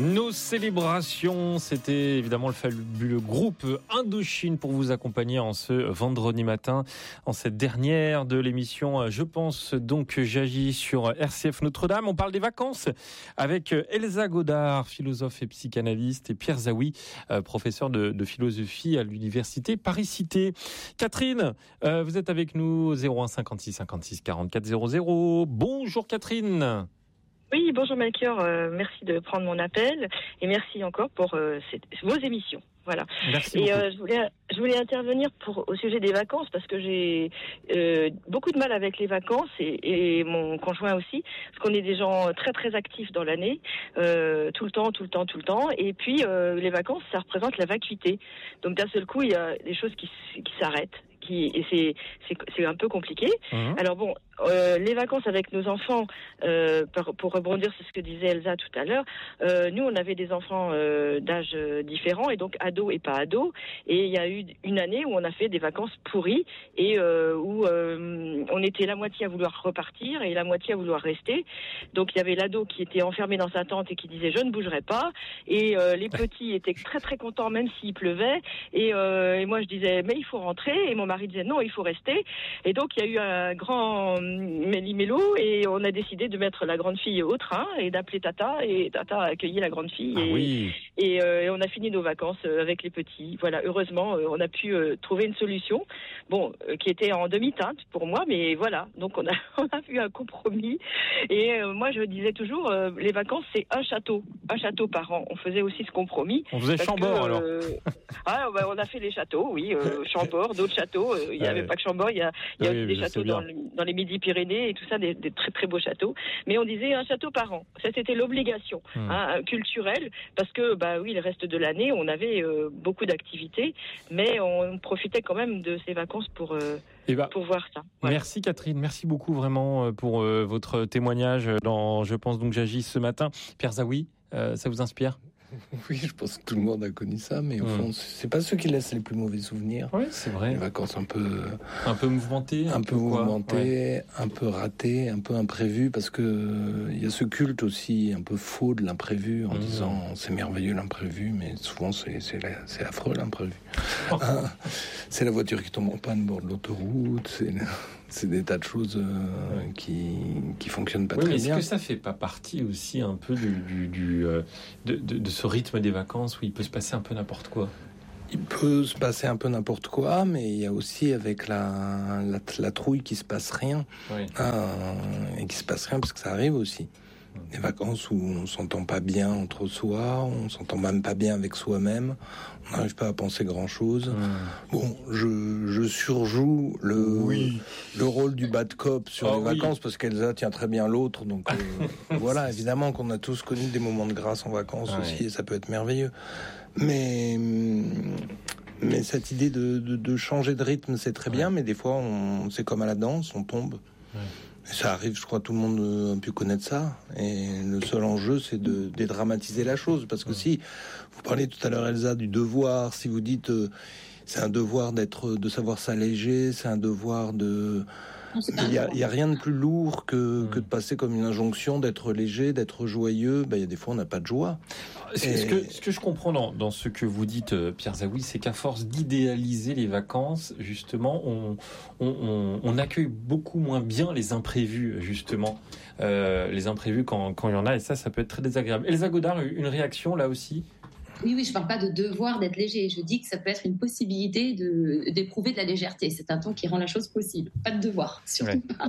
Nos célébrations, c'était évidemment le fabuleux groupe Indochine pour vous accompagner en ce vendredi matin, en cette dernière de l'émission Je pense donc j'agis sur RCF Notre-Dame. On parle des vacances avec Elsa Godard, philosophe et psychanalyste, et Pierre Zaoui, professeur de philosophie à l'université Paris-Cité. Catherine, vous êtes avec nous, 01 56 56 44 00. Bonjour Catherine. Oui, bonjour Melchior, merci de prendre mon appel et merci encore pour vos émissions. Voilà. Merci et beaucoup. Je voulais intervenir au sujet des vacances parce que j'ai beaucoup de mal avec les vacances et mon conjoint aussi, parce qu'on est des gens très très actifs dans l'année, tout le temps. Et puis les vacances, ça représente la vacuité. Donc d'un seul coup, il y a des choses qui s'arrêtent. Et c'est un peu compliqué. Alors bon, les vacances avec nos enfants, pour rebondir sur ce que disait Elsa tout à l'heure, nous on avait des enfants d'âge différents et donc ados et pas ados, et il y a eu une année où on a fait des vacances pourries et où on était la moitié à vouloir repartir et la moitié à vouloir rester. Donc il y avait l'ado qui était enfermé dans sa tente et qui disait je ne bougerai pas, et les petits étaient très très contents même s'il pleuvait, et moi je disais mais il faut rentrer, et mon mari disait non, il faut rester. Et donc il y a eu un grand méli-mélo et on a décidé de mettre la grande fille au train et d'appeler Tata, et Tata a accueilli la grande fille et on a fini nos vacances avec les petits. Voilà, heureusement on a pu trouver une solution, bon, qui était en demi-teinte pour moi, mais voilà, donc on a eu un compromis. Et moi je disais toujours les vacances c'est un château par an. On faisait aussi ce compromis. On faisait Chambord alors. On a fait les châteaux, oui, Chambord, d'autres châteaux. Il n'y avait pas que Chambord, il y a aussi des châteaux dans les Midi-Pyrénées et tout ça, des très très beaux châteaux. Mais on disait un château par an. Ça, c'était l'obligation culturelle, parce que le reste de l'année, on avait beaucoup d'activités, mais on profitait quand même de ces vacances pour voir ça. Voilà. Merci Catherine, merci beaucoup vraiment pour votre témoignage dans Je pense donc j'agis ce matin. Pierre Zaoui, ça vous inspire ? Oui, je pense que tout le monde a connu ça, mais au fond, c'est pas ceux qui laissent les plus mauvais souvenirs. Oui, c'est vrai. Les vacances un peu mouvementées, un peu ratées, un peu imprévues, parce que il y a ce culte aussi un peu faux de l'imprévu, en disant c'est merveilleux l'imprévu, mais souvent c'est affreux l'imprévu. C'est la voiture qui tombe en panne au bord de l'autoroute, c'est des tas de choses qui fonctionnent pas très bien. Est-ce que ça fait pas partie aussi un peu de ce rythme des vacances où il peut se passer un peu n'importe quoi ? Il peut se passer un peu n'importe quoi, mais il y a aussi avec la trouille qui se passe rien. Oui. Et qui se passe rien parce que ça arrive aussi. Des vacances où on s'entend pas bien entre soi, on s'entend même pas bien avec soi-même, on n'arrive pas à penser grand-chose. Bon, je surjoue le rôle du bad cop sur les vacances, parce qu'Elsa tient très bien l'autre, donc voilà, évidemment qu'on a tous connu des moments de grâce en vacances aussi, et ça peut être merveilleux. Mais cette idée de changer de rythme, c'est très bien, mais des fois, c'est comme à la danse, on tombe. Et ça arrive, je crois, tout le monde a pu connaître ça. Et le seul enjeu, c'est de dédramatiser la chose. Parce que si vous parlez tout à l'heure, Elsa, du devoir, si vous dites c'est un devoir de savoir s'alléger, c'est un devoir de... Il y a rien de plus lourd que de passer comme une injonction d'être léger, d'être joyeux. Il y a des fois, on n'a pas de joie. Ce que je comprends dans ce que vous dites, Pierre Zaoui, c'est qu'à force d'idéaliser les vacances, justement, on accueille beaucoup moins bien les imprévus, justement. Les imprévus quand il y en a, et ça peut être très désagréable. Elsa Godard, une réaction là aussi ? Oui, je parle pas de devoir d'être léger. Je dis que ça peut être une possibilité d'éprouver de la légèreté. C'est un ton qui rend la chose possible. Pas de devoir, surtout pas.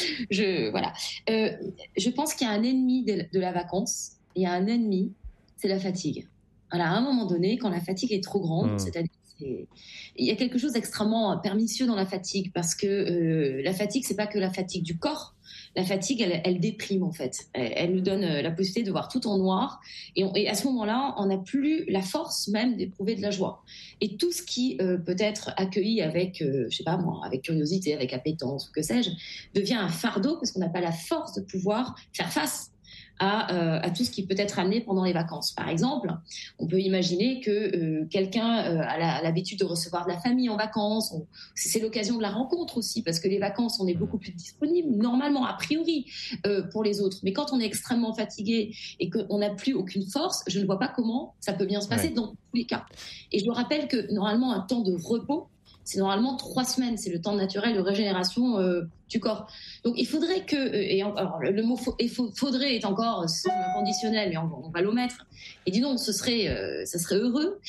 Je pense qu'il y a un ennemi de la vacance. Il y a un ennemi, c'est la fatigue. Voilà, à un moment donné, quand la fatigue est trop grande, c'est-à-dire il y a quelque chose d'extrêmement pernicieux dans la fatigue, parce que la fatigue, c'est pas que la fatigue du corps. La fatigue, elle déprime en fait. Elle nous donne la possibilité de voir tout en noir, et à ce moment-là, on n'a plus la force même d'éprouver de la joie. Et tout ce qui peut être accueilli avec, avec curiosité, avec appétence ou que sais-je, devient un fardeau, parce qu'on n'a pas la force de pouvoir faire face à tout ce qui peut être amené pendant les vacances. Par exemple, on peut imaginer que quelqu'un a l'habitude de recevoir de la famille en vacances. C'est l'occasion de la rencontre aussi, parce que les vacances, on est beaucoup plus disponible, normalement, a priori, pour les autres. Mais quand on est extrêmement fatigué et qu'on n'a plus aucune force, je ne vois pas comment ça peut bien se passer dans tous les cas. Et je me rappelle que normalement, un temps de repos, c'est normalement 3 semaines, c'est le temps naturel de régénération du corps. Donc il faudrait que, alors le mot faudrait est encore un conditionnel, mais on va l'omettre. Et dis donc, ça serait heureux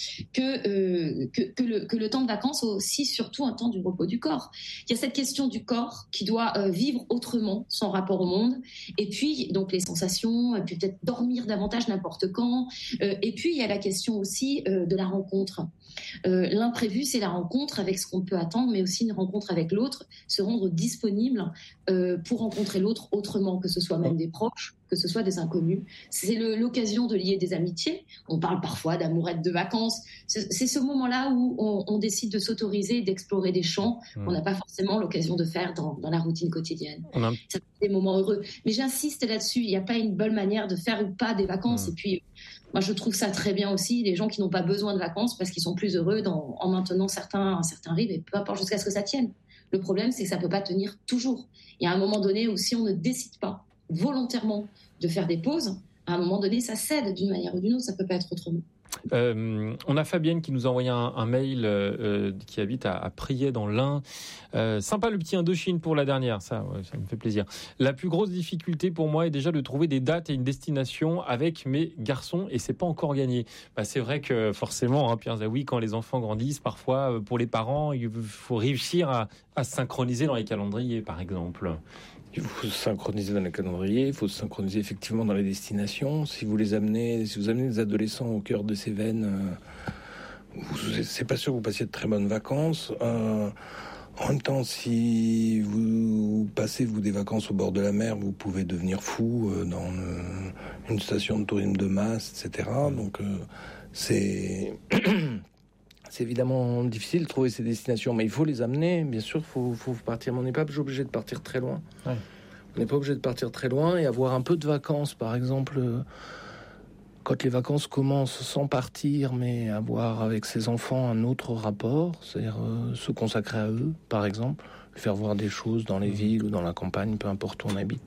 que le temps de vacances soit aussi surtout un temps du repos du corps. Il y a cette question du corps qui doit vivre autrement son rapport au monde, et puis donc les sensations, et puis peut-être dormir davantage n'importe quand, et puis il y a la question aussi de la rencontre. L'imprévu, c'est la rencontre avec ce qu'on peut attendre, mais aussi une rencontre avec l'autre, se rendre disponible pour rencontrer l'autre autrement, que ce soit même des proches, que ce soit des inconnus. C'est l'occasion de lier des amitiés. On parle parfois d'amourette de vacances. C'est ce moment-là où on décide de s'autoriser, d'explorer des champs qu'on n'a pas forcément l'occasion de faire dans la routine quotidienne. C'est des moments heureux. Mais j'insiste là-dessus, il n'y a pas une bonne manière de faire ou pas des vacances. Et puis, moi, je trouve ça très bien aussi, les gens qui n'ont pas besoin de vacances parce qu'ils sont plus heureux en maintenant un certain rythme, et peu importe jusqu'à ce que ça tienne. Le problème, c'est que ça ne peut pas tenir toujours. Il y a un moment donné où si on ne décide pas volontairement de faire des pauses, à un moment donné, ça cède d'une manière ou d'une autre, ça ne peut pas être autrement. On a Fabienne qui nous a envoyé un mail qui habite à Priez dans l'Ain. Sympa le petit Indochine pour la dernière, ça me fait plaisir. La plus grosse difficulté pour moi est déjà de trouver des dates et une destination avec mes garçons, et c'est pas encore gagné. C'est vrai que forcément, Pierre Zaoui, quand les enfants grandissent, parfois pour les parents, il faut réussir à se synchroniser dans les calendriers, par exemple. Il faut se synchroniser dans les calendriers, il faut se synchroniser effectivement dans les destinations. Si vous amenez des adolescents au cœur de ces veines, c'est pas sûr que vous passiez de très bonnes vacances. En même temps, si vous passez des vacances au bord de la mer, vous pouvez devenir fou dans une station de tourisme de masse, etc. Donc c'est évidemment difficile de trouver ces destinations, mais il faut les amener. Bien sûr, faut partir. Mais on n'est pas obligé de partir très loin. Ouais. On n'est pas obligé de partir très loin et avoir un peu de vacances, par exemple. Quand les vacances commencent sans partir, mais avoir avec ses enfants un autre rapport, c'est-à-dire se consacrer à eux, par exemple, faire voir des choses dans les villes ou dans la campagne, peu importe où on habite.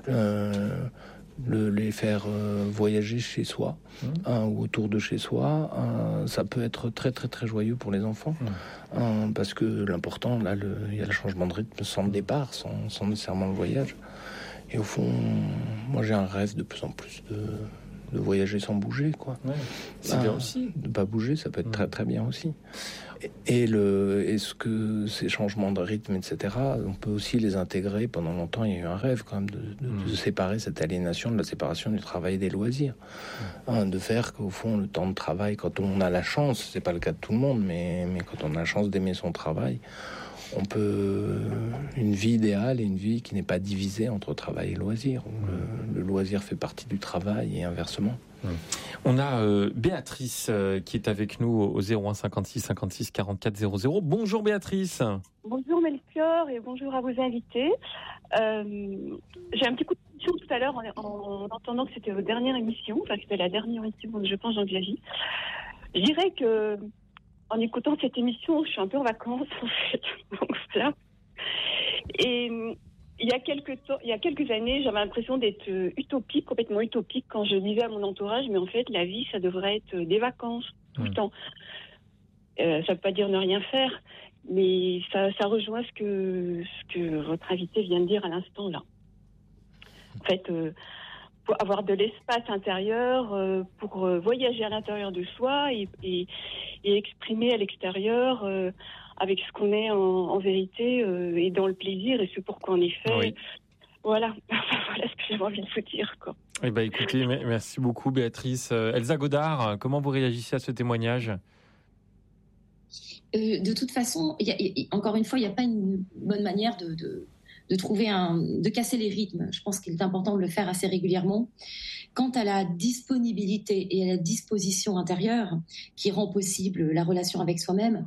Les faire voyager chez soi ou autour de chez soi, ça peut être très très très joyeux pour les enfants parce que l'important là, il y a le changement de rythme sans le départ, sans nécessairement le voyage. Et au fond, moi j'ai un rêve de plus en plus de voyager sans bouger, quoi. Ouais, c'est bien aussi. De pas bouger, ça peut être très très bien aussi. Est-ce que ces changements de rythme, etc., on peut aussi les intégrer. Pendant longtemps, il y a eu un rêve quand même de séparer cette aliénation de la séparation du travail et des loisirs. De faire qu'au fond, le temps de travail, quand on a la chance, c'est pas le cas de tout le monde, mais quand on a la chance d'aimer son travail, on peut une vie idéale et une vie qui n'est pas divisée entre travail et loisir. Le loisir fait partie du travail et inversement. On a Béatrice qui est avec nous au 01 56 56 44 00. Bonjour Béatrice. Bonjour Melchior et bonjour à vos invités. J'ai un petit coup de question tout à l'heure en entendant que c'était votre dernière émission, enfin c'était la dernière émission, je pense, dans la vie. Je dirais que en écoutant cette émission, je suis un peu en vacances en fait. Donc voilà. Et il y a quelques années, j'avais l'impression d'être utopique, complètement utopique, quand je disais à mon entourage, mais en fait, la vie, ça devrait être des vacances tout le temps. Ça ne veut pas dire ne rien faire, mais ça rejoint ce que votre invité vient de dire à l'instant là. En fait, pour avoir de l'espace intérieur, pour voyager à l'intérieur de soi et exprimer à l'extérieur avec ce qu'on est en vérité et dans le plaisir et ce pourquoi on est fait. Oui. Voilà ce que j'ai envie de vous dire, quoi. Eh ben, écoutez, merci beaucoup Béatrice. Elsa Godard, comment vous réagissez à ce témoignage ? De toute façon, encore une fois, il n'y a pas une bonne manière de trouver de casser les rythmes. Je pense qu'il est important de le faire assez régulièrement. Quant à la disponibilité et à la disposition intérieure qui rend possible la relation avec soi-même,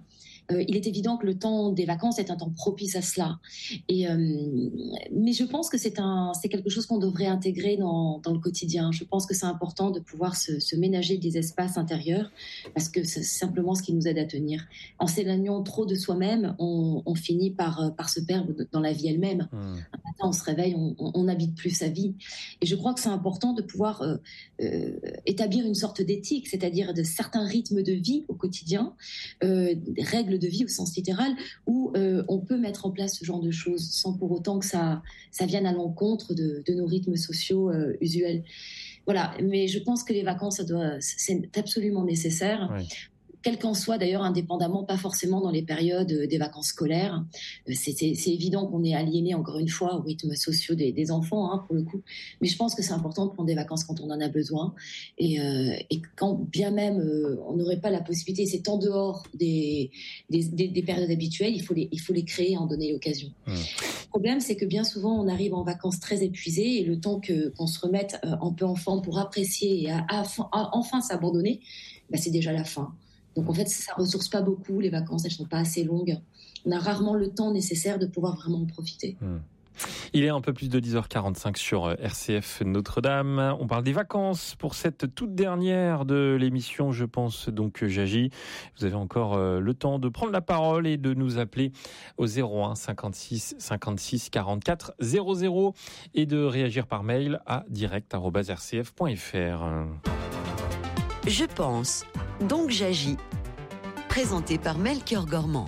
il est évident que le temps des vacances est un temps propice à cela. Mais je pense que c'est quelque chose qu'on devrait intégrer dans le quotidien. Je pense que c'est important de pouvoir se ménager des espaces intérieurs parce que c'est simplement ce qui nous aide à tenir. En s'éloignant trop de soi-même, on finit par se perdre dans la vie elle-même. Un matin, on se réveille, on n'habite plus sa vie. Et je crois que c'est important de pouvoir établir une sorte d'éthique, c'est-à-dire de certains rythmes de vie au quotidien, des règles de vie au sens littéral, où on peut mettre en place ce genre de choses sans pour autant que ça vienne à l'encontre de nos rythmes sociaux usuels. Voilà, mais je pense que les vacances, c'est absolument nécessaire. Oui. Quel qu'en soit d'ailleurs, indépendamment, pas forcément dans les périodes des vacances scolaires. C'est évident qu'on est aliéné, encore une fois, aux rythmes sociaux des enfants, hein, pour le coup. Mais je pense que c'est important de prendre des vacances quand on en a besoin. Et quand bien même on n'aurait pas la possibilité, c'est en dehors des périodes habituelles, il faut les créer et en donner l'occasion. Le problème, c'est que bien souvent, on arrive en vacances très épuisé et le temps qu'on se remette un peu en forme pour apprécier et à enfin s'abandonner, c'est déjà la fin. Donc en fait, ça ne ressource pas beaucoup, les vacances, elles ne sont pas assez longues. On a rarement le temps nécessaire de pouvoir vraiment en profiter. Il est un peu plus de 10h45 sur RCF Notre-Dame. On parle des vacances pour cette toute dernière de l'émission, je pense donc Jaji. Vous avez encore le temps de prendre la parole et de nous appeler au 01 56 56 44 00 et de réagir par mail à direct@rcf.fr. Je pense, donc j'agis. Présenté par Melchior Gormand.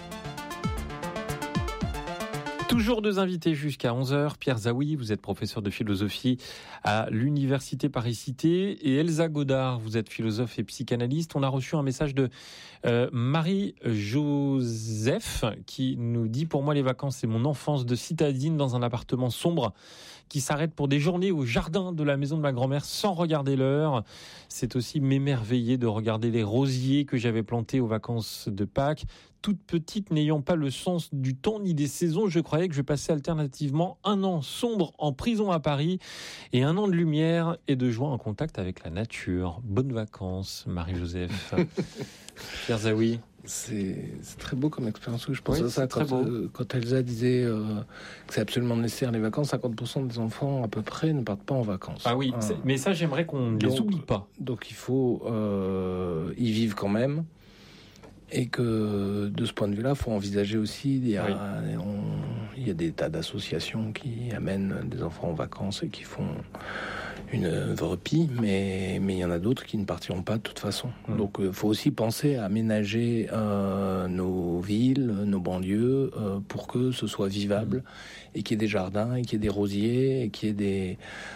Toujours deux invités jusqu'à 11h. Pierre Zaoui, vous êtes professeur de philosophie à l'Université Paris-Cité. Et Elsa Godard, vous êtes philosophe et psychanalyste. On a reçu un message de Marie-Joseph qui nous dit « Pour moi, les vacances, c'est mon enfance de citadine dans un appartement sombre qui s'arrête pour des journées au jardin de la maison de ma grand-mère sans regarder l'heure. C'est aussi m'émerveiller de regarder les rosiers que j'avais plantés aux vacances de Pâques. Toute petite, n'ayant pas le sens du temps ni des saisons, je croyais que je passais alternativement un an sombre en prison à Paris et un an de lumière et de joie en contact avec la nature. Bonnes vacances, Marie-Joseph. Pierre Zaoui. C'est très beau comme expérience. Je pense à ça quand Elsa disait que c'est absolument nécessaire les vacances. 50% des enfants à peu près ne partent pas en vacances. Ah oui, mais ça j'aimerais qu'on ne les oublie pas. Donc il faut y vivre quand même. Et que de ce point de vue-là, il faut envisager aussi, il y a des tas d'associations qui amènent des enfants en vacances et qui font une repie, mais il y en a d'autres qui ne partiront pas de toute façon. Donc il faut aussi penser à aménager nos villes, nos banlieues, pour que ce soit vivable et qu'il y ait des jardins, et qu'il y ait des rosiers, et qu'il y ait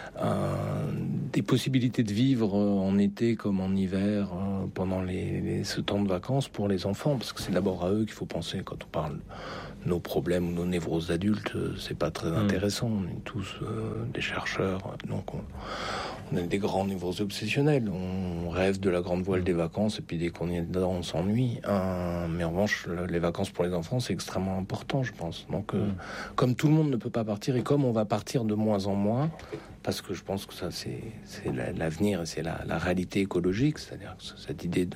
des possibilités de vivre en été comme en hiver pendant ce temps de vacances pour les enfants, parce que c'est d'abord à eux qu'il faut penser quand on parle de nos problèmes ou nos névroses d'adultes. C'est pas très intéressant. On est tous des chercheurs, donc on a des grands névroses obsessionnels. On rêve de la grande voile des vacances et puis dès qu'on y est dedans, on s'ennuie. Mais en revanche, les vacances pour les enfants, c'est extrêmement important, je pense. Donc, comme tout le monde ne peut pas partir et comme on va partir de moins en moins, parce que je pense que ça, c'est l'avenir et c'est la réalité écologique, c'est-à-dire que cette idée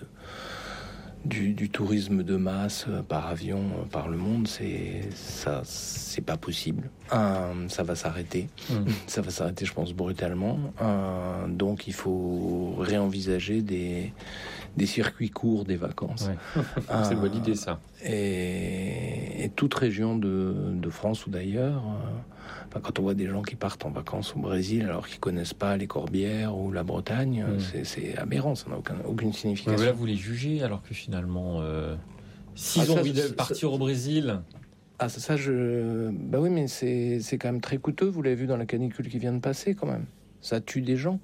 du tourisme de masse par avion, par le monde, c'est pas possible. Ça va s'arrêter. Ça va s'arrêter, je pense, brutalement. Donc, il faut réenvisager des circuits courts des vacances. Ouais. C'est une bonne idée, ça. Et toute région de France ou d'ailleurs... quand on voit des gens qui partent en vacances au Brésil alors qu'ils connaissent pas les Corbières ou la Bretagne, c'est aberrant, ça n'a aucune signification. Mais là, vous les jugez alors que finalement, s'ils ont envie de partir au Brésil... Bah oui, mais c'est quand même très coûteux, vous l'avez vu dans la canicule qui vient de passer quand même. Ça tue des gens.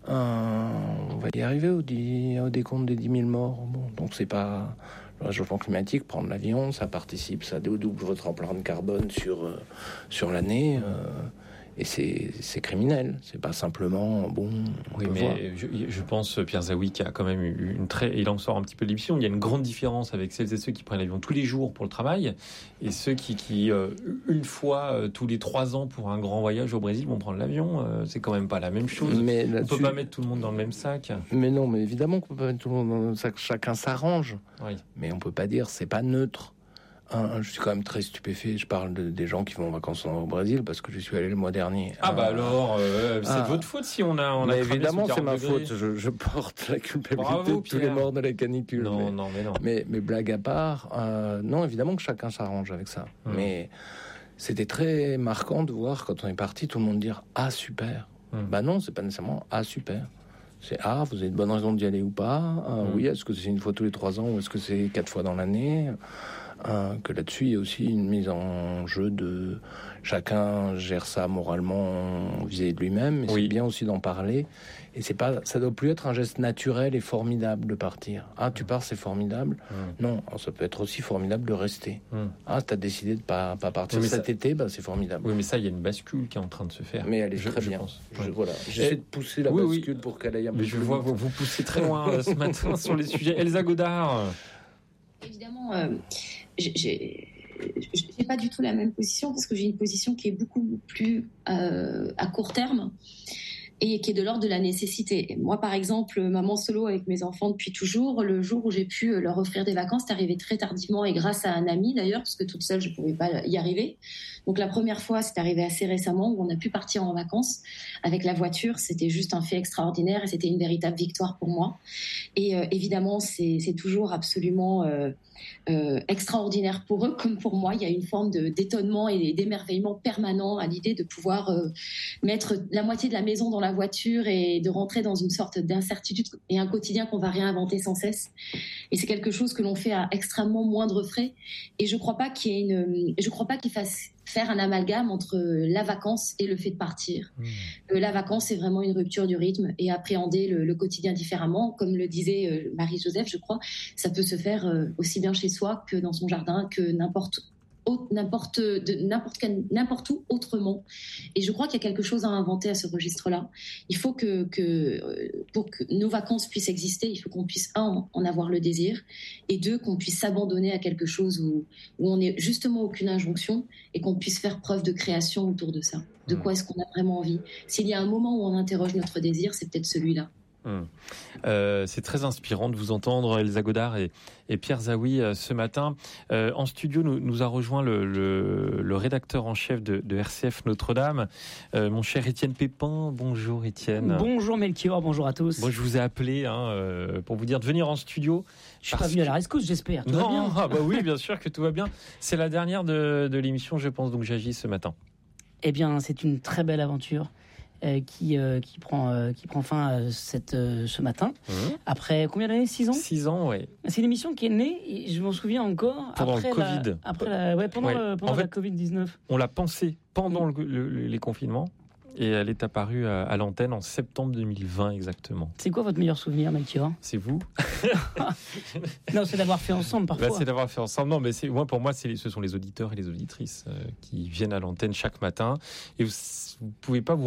On va y arriver au décompte des 10 000 morts. Bon, donc c'est pas... Le réchauffement climatique, prendre l'avion, ça participe, ça double votre empreinte carbone sur l'année, et c'est criminel. C'est pas simplement bon. Oui, mais je pense Pierre Zaoui qui a quand même il en sort un petit peu de l'émission. Il y a une grande différence avec celles et ceux qui prennent l'avion tous les jours pour le travail et ceux qui une fois tous les 3 ans pour un grand voyage au Brésil vont prendre l'avion. C'est quand même pas la même chose. Mais on peut pas mettre tout le monde dans le même sac. Mais non, mais évidemment qu'on peut pas mettre tout le monde dans le même sac. Chacun s'arrange. Oui. Mais on peut pas dire c'est pas neutre. Je suis quand même très stupéfait. Je parle des gens qui vont en vacances au Brésil parce que je suis allé le mois dernier. C'est de votre faute si on a mais évidemment, c'est ma faute. Je porte la culpabilité de tous les morts de la canicule. Non. Mais blague à part, non, évidemment que chacun s'arrange avec ça. Mais c'était très marquant de voir quand on est parti, tout le monde dire « Ah, super ». Bah non, c'est pas nécessairement « Ah, super ». C'est « Ah, vous avez de bonnes raisons d'y aller ou pas ?» Oui, est-ce que c'est une fois tous les 3 ans ou est-ce que c'est 4 fois dans l'année ? Que là-dessus, il y a aussi une mise en jeu de chacun gère ça moralement vis-à-vis de lui-même. Mais c'est bien aussi d'en parler. Et ça doit plus être un geste naturel et formidable de partir. Ah, tu pars, c'est formidable. Non, ça peut être aussi formidable de rester. Ah, t'as décidé de pas partir cet été, c'est formidable. Oui, mais ça, il y a une bascule qui est en train de se faire. Mais elle est très bien. Voilà. J'essaie de pousser la bascule pour qu'elle aille un peu plus loin. Je vois vous poussez très loin ce matin sur les sujets. Elsa Godard. Évidemment, j'ai pas du tout la même position parce que j'ai une position qui est beaucoup plus à court terme et qui est de l'ordre de la nécessité. Moi, par exemple, maman solo avec mes enfants depuis toujours, le jour où j'ai pu leur offrir des vacances, c'est arrivé très tardivement et grâce à un ami d'ailleurs, parce que toute seule, je pouvais pas y arriver. Donc la première fois, c'est arrivé assez récemment où on a pu partir en vacances avec la voiture. C'était juste un fait extraordinaire et c'était une véritable victoire pour moi. Et évidemment, c'est toujours absolument extraordinaire pour eux comme pour moi. Il y a une forme d'étonnement et d'émerveillement permanent à l'idée de pouvoir mettre la moitié de la maison dans la voiture et de rentrer dans une sorte d'incertitude et un quotidien qu'on va réinventer sans cesse. Et c'est quelque chose que l'on fait à extrêmement moindre frais. Et je crois pas qu'il fasse faire un amalgame entre la vacance et le fait de partir. La vacance, c'est vraiment une rupture du rythme et appréhender le quotidien différemment. Comme le disait Marie-Joseph, je crois, ça peut se faire aussi bien chez soi que dans son jardin, que n'importe où autrement. Et je crois qu'il y a quelque chose à inventer à ce registre-là. Il faut que pour que nos vacances puissent exister, il faut qu'on puisse, en avoir le désir, et 2, qu'on puisse s'abandonner à quelque chose où on n'est justement aucune injonction et qu'on puisse faire preuve de création autour de ça. De quoi est-ce qu'on a vraiment envie ? S'il y a un moment où on interroge notre désir, c'est peut-être celui-là. C'est très inspirant de vous entendre, Elsa Godard et Pierre Zaoui, ce matin. En studio, nous a rejoint le rédacteur en chef de RCF Notre-Dame, mon cher Étienne Pépin. Bonjour Étienne. Bonjour Melchior, bonjour à tous. Bon, je vous ai appelé pour vous dire de venir en studio. Je suis pas venu à la rescousse, j'espère. Tout va bien. Oui, bien sûr que tout va bien. C'est la dernière de l'émission, je pense, donc j'agis ce matin. Eh bien, c'est une très belle aventure. Qui prend fin ce matin. Après combien d'années ? 6 ans ? 6 ans, oui. C'est une émission qui est née, je m'en souviens encore, pendant le Covid. Pendant la Covid-19. On l'a pensé pendant les confinements et elle est apparue à l'antenne en septembre 2020 exactement. C'est quoi votre meilleur souvenir, Melchior ? C'est vous. Non, c'est d'avoir fait ensemble parfois. C'est d'avoir fait ensemble. Non, mais pour moi, ce sont les auditeurs et les auditrices qui viennent à l'antenne chaque matin. Et vous pouvez pas vous